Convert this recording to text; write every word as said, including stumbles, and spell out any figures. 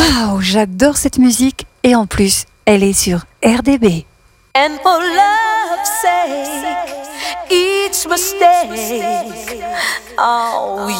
Waouh, j'adore cette musique et en plus, elle est sur R D B. And for love's sake, each mistake, oh,